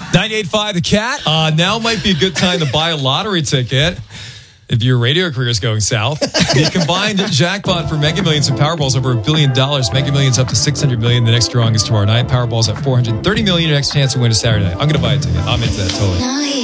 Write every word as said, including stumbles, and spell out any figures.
ninety-eight point five The Cat. Uh, now might be a good time to buy a lottery ticket if your radio career is going south. The combined jackpot for Mega Millions and Powerball is over a billion dollars. Mega Millions up to six hundred million. The next drawing is tomorrow night. Powerball's at four hundred thirty million. Your next chance to win is Saturday night. I'm going to buy a ticket. I'm into that totally.